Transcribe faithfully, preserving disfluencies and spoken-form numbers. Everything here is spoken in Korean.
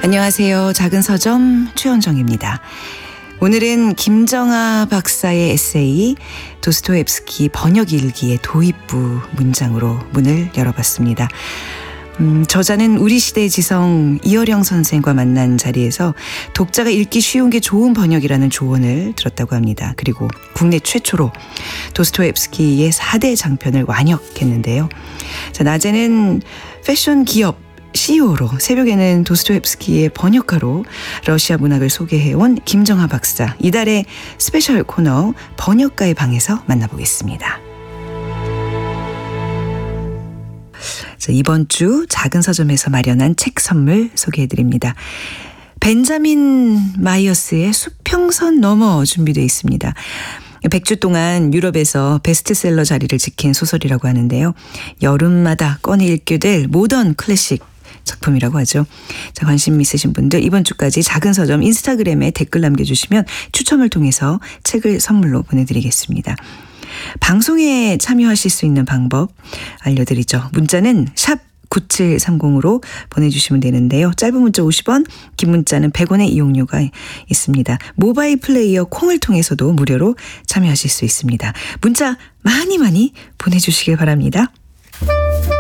안녕하세요. 작은 서점 최원정입니다. 오늘은 김정아 박사의 에세이 도스토옙스키 번역일기의 도입부 문장으로 문을 열어봤습니다. 음, 저자는 우리 시대의 지성 이어령 선생과 만난 자리에서 독자가 읽기 쉬운 게 좋은 번역이라는 조언을 들었다고 합니다. 그리고 국내 최초로 도스토옙스키의 사 대 장편을 완역했는데요. 자, 낮에는 패션 기업 씨이오로, 새벽에는 도스토옙스키의 번역가로 러시아 문학을 소개해온 김정아 박사. 이달의 스페셜 코너 번역가의 방에서 만나보겠습니다. 자, 이번 주 작은 서점에서 마련한 책 선물 소개해드립니다. 벤자민 마이어스의 수평선 너머 준비되어 있습니다. 백 주 동안 유럽에서 베스트셀러 자리를 지킨 소설이라고 하는데요. 여름마다 꺼내 읽게 될 모던 클래식 작품이라고 하죠. 자, 관심 있으신 분들 이번 주까지 작은 서점 인스타그램에 댓글 남겨주시면 추첨을 통해서 책을 선물로 보내드리겠습니다. 방송에 참여하실 수 있는 방법 알려드리죠. 문자는 샵 구칠삼공으로 보내주시면 되는데요. 짧은 문자 오십 원, 긴 문자는 백 원의 이용료가 있습니다. 모바일 플레이어 콩을 통해서도 무료로 참여하실 수 있습니다. 문자 많이 많이 보내주시길 바랍니다.